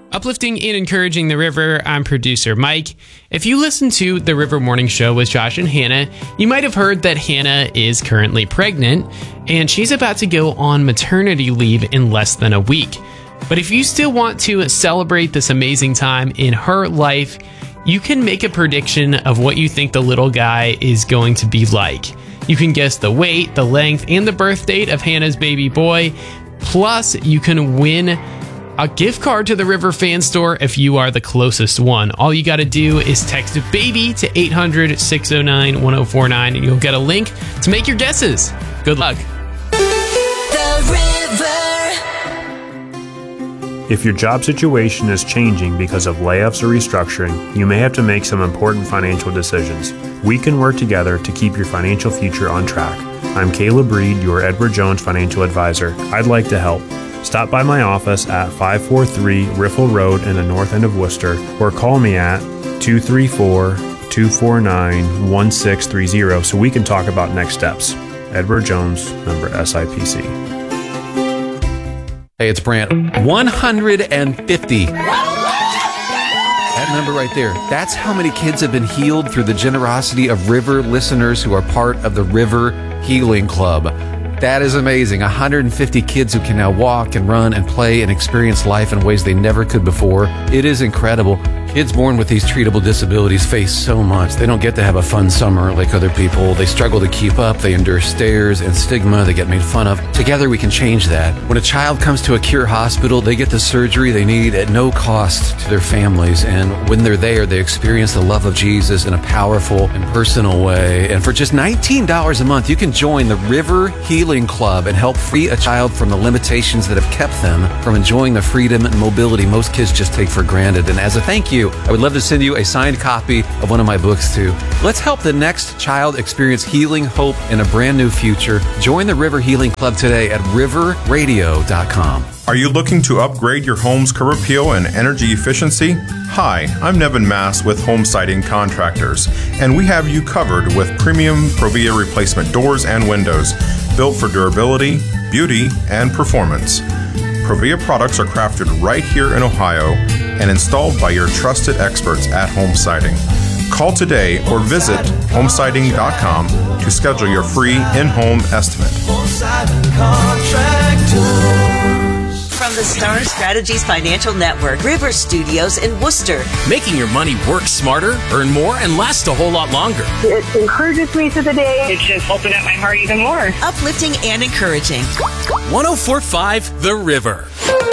Uplifting and encouraging the river, I'm producer Mike. If you listen to the River Morning Show with Josh and Hannah, you might have heard that Hannah is currently pregnant, and she's about to go on maternity leave in less than a week. But if you still want to celebrate this amazing time in her life, you can make a prediction of what you think the little guy is going to be like. You can guess the weight, the length, and the birth date of Hannah's baby boy. Plus, you can win a gift card to the River Fan Store if you are the closest one. All you got to do is text BABY to 800-609-1049 and you'll get a link to make your guesses. Good luck. The River. If your job situation is changing because of layoffs or restructuring, you may have to make some important financial decisions. We can work together to keep your financial future on track. I'm Caleb Reed, your Edward Jones financial advisor. I'd like to help. Stop by my office at 543 Riffle Road in the north end of Worcester, or call me at 234-249-1630 so we can talk about next steps. Edward Jones, member SIPC. Hey, it's Brant. 150. That number right there, that's how many kids have been healed through the generosity of River listeners who are part of the River Healing Club. That is amazing. 150 kids who can now walk and run and play and experience life in ways they never could before. It is incredible. Kids born with these treatable disabilities face so much. They don't get to have a fun summer like other people. They struggle to keep up. They endure stares and stigma. They get made fun of. Together we can change that. When a child comes to a Cure hospital, they get the surgery they need at no cost to their families. And when they're there, they experience the love of Jesus in a powerful and personal way. And for just $19 a month, you can join the River Healing Club and help free a child from the limitations that have kept them from enjoying the freedom and mobility most kids just take for granted. And as a thank you, I would love to send you a signed copy of one of my books too. Let's help the next child experience healing, hope, and a brand new future. Join the River Healing Club today at riverradio.com. Are you looking to upgrade your home's curb appeal and energy efficiency? Hi, I'm Nevin Mass with Home Siding Contractors, and we have you covered with premium Provia replacement doors and windows, built for durability, beauty, and performance. Provia products are crafted right here in Ohio and installed by your trusted experts at Home Siding. Call today or visit homesiding.com to schedule your free in-home estimate. From the Star Strategies Financial Network, River Studios in Worcester. Making your money work smarter, earn more, and last a whole lot longer. It encourages me through the day. It just opened up my heart even more. Uplifting and encouraging. 104.5 The River.